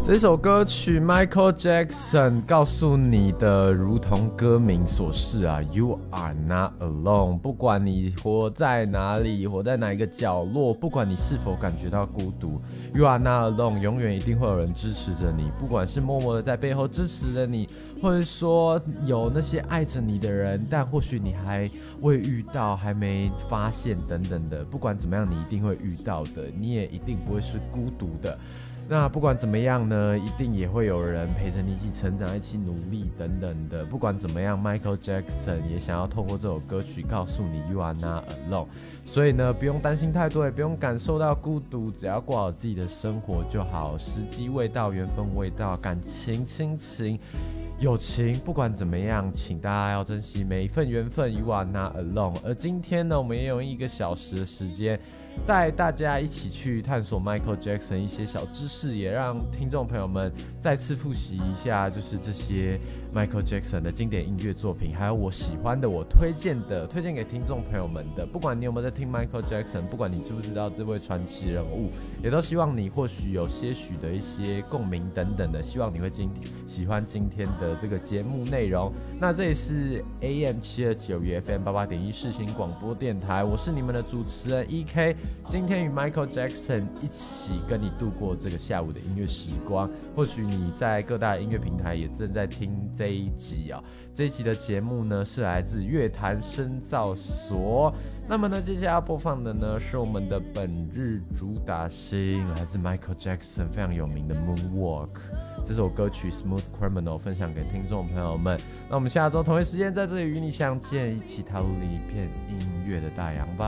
这首歌曲 Michael Jackson 告诉你的如同歌名所示啊 You are not alone， 不管你活在哪里，活在哪一个角落，不管你是否感觉到孤独， You are not alone， 永远一定会有人支持着你，不管是默默的在背后支持着你，或者说有那些爱着你的人，但或许你还未遇到，还没发现等等的，不管怎么样你一定会遇到的，你也一定不会是孤独的。那不管怎么样呢，一定也会有人陪着你一起成长，一起努力等等的。不管怎么样 Michael Jackson 也想要透过这首歌曲告诉你 You are not alone。 所以呢，不用担心太多，也不用感受到孤独，只要过好自己的生活就好。时机未到，缘分未到，感情亲情友情不管怎么样，请大家要珍惜每一份缘分。 You are not alone。 而今天呢，我们也用1个小时的时间带大家一起去探索 Michael Jackson 一些小知识，也让听众朋友们再次复习一下，就是这些 Michael Jackson 的经典音乐作品，还有我喜欢的，我推荐给听众朋友们的。不管你有没有在听 Michael Jackson， 不管你知不知道这位传奇人物，也都希望你或许有些许的一些共鸣等等的，希望你会喜欢今天的这个节目内容。那这里是 AM729 与 FM88.1 世新广播电台，我是你们的主持人 EK。今天与 Michael Jackson 一起跟你度过这个下午的音乐时光。或许你在各大音乐平台也正在听这一集啊。这一集的节目呢是来自乐坛深造所。那么呢，接下来要播放的呢是我们的本日主打星，来自 Michael Jackson 非常有名的 Moonwalk。这首歌曲 Smooth Criminal 分享给听众朋友们。那我们下周同一时间在这里与你相见，一起踏入一片音乐的大洋吧。